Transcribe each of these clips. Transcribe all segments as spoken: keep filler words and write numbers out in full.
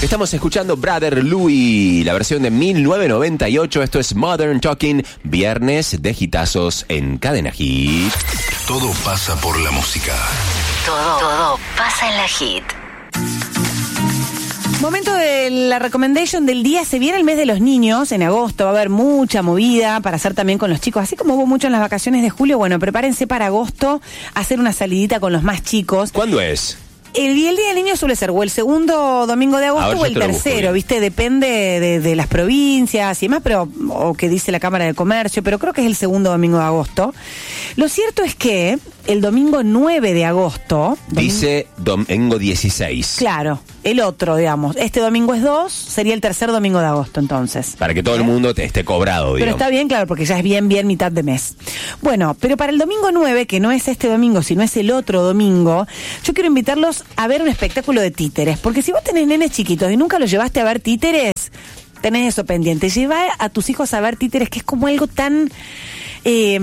Estamos escuchando Brother Louie, la versión de mil novecientos noventa y ocho. Esto es Modern Talking, viernes de hitazos en Cadena Hit. Todo pasa por la música. Todo, todo pasa en la Hit. Momento de la recommendation del día. Se viene el mes de los niños, en agosto va a haber mucha movida para hacer también con los chicos, así como hubo mucho en las vacaciones de julio. Bueno, prepárense para agosto, hacer una salidita con los más chicos. ¿Cuándo es? El, el Día del Niño suele ser o el segundo domingo de agosto o el tercero, ¿viste? Depende de, de las provincias y demás, pero o que dice la Cámara de Comercio, pero creo que es el segundo domingo de agosto. Lo cierto es que el domingo nueve de agosto... Dice domingo dieciséis. Claro, el otro, digamos. Este domingo es dos, sería el tercer domingo de agosto, entonces. Para que todo ¿Eh? el mundo te esté cobrado, digamos. Pero está bien, claro, porque ya es bien, bien mitad de mes. Bueno, pero para el domingo nueve, que no es este domingo, sino es el otro domingo, yo quiero invitarlos a ver un espectáculo de títeres. Porque si vos tenés nenes chiquitos y nunca los llevaste a ver títeres, tenés eso pendiente. Lleva a tus hijos a ver títeres, que es como algo tan... Eh,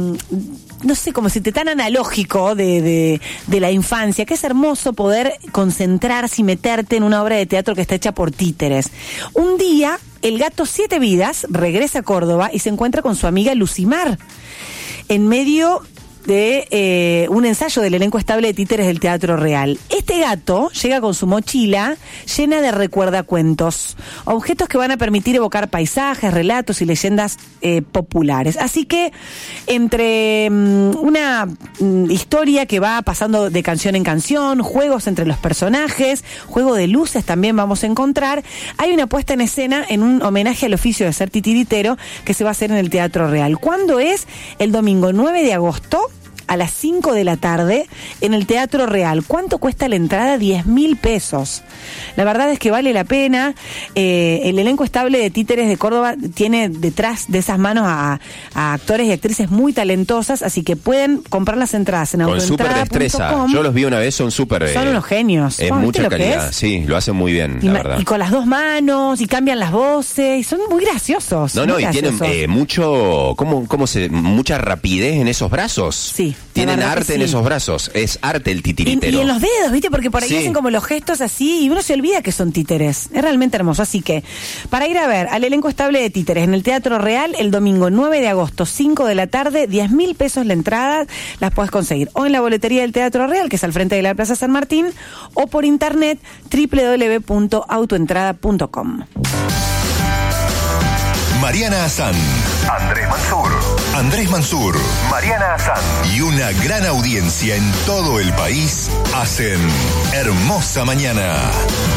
no sé, como si te tan analógico de, de, de la infancia, que es hermoso poder concentrarse y meterte en una obra de teatro que está hecha por títeres. Un día, el gato Siete Vidas regresa a Córdoba y se encuentra con su amiga Lucimar en medio de eh, un ensayo del elenco estable de títeres del Teatro Real. Este gato llega con su mochila llena de recuerdacuentos, objetos que van a permitir evocar paisajes, relatos y leyendas eh, populares. Así que entre um, una um, historia que va pasando de canción en canción, juegos entre los personajes, juego de luces también vamos a encontrar, hay una puesta en escena en un homenaje al oficio de ser titiritero que se va a hacer en el Teatro Real. ¿Cuándo es? El domingo nueve de agosto a las cinco de la tarde en el Teatro Real. ¿Cuánto cuesta la entrada? diez mil pesos. La verdad es que vale la pena. Eh, el elenco estable de títeres de Córdoba tiene detrás de esas manos a, a actores y actrices muy talentosas, así que pueden comprar las entradas en autoentrada punto com. Con súper destreza. Yo los vi una vez, son súper... Son eh, unos genios. Es ¿Cómo mucha calidad, es? Sí, lo hacen muy bien, y, la verdad. Y con las dos manos, y cambian las voces, y son muy graciosos. No, no, muy y graciosos. tienen eh, mucho... ¿cómo, cómo se...? Mucha rapidez en esos brazos. Sí. Tienen arte sí. en esos brazos. Es arte el titiritero. Y, y en los dedos, ¿viste? Porque por ahí sí. hacen como los gestos así y uno se olvida que son títeres. Es realmente hermoso. Así que, para ir a ver al elenco estable de títeres en el Teatro Real, el domingo nueve de agosto, cinco de la tarde, diez mil pesos la entrada, las puedes conseguir o en la boletería del Teatro Real, que es al frente de la Plaza San Martín, o por internet, doble u doble u doble u punto autoentrada punto com. Mariana Azán, Andrés Mansur, Andrés Mansur, Mariana Azán y una gran audiencia en todo el país hacen Hermosa Mañana.